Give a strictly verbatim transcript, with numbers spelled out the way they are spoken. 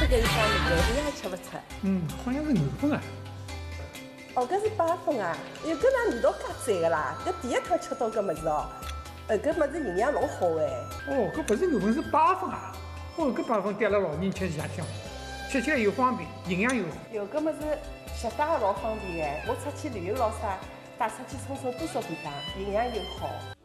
搿是啥物事？我也吃勿出。 嗯，好像是五分啊。 哦，搿是八分啊！哟，搿哪味道介赞个啦？搿第一趟吃到搿物事哦，呃，搿物事营养老好哎。 哦，搿不是五分，是八分啊！哦，搿八分对阿拉老人吃夜香，吃起来又方便，营养又好。 哟，搿物事携带也老方便哎，我出去旅游咾啥，带出去冲冲多少便当，营养又好。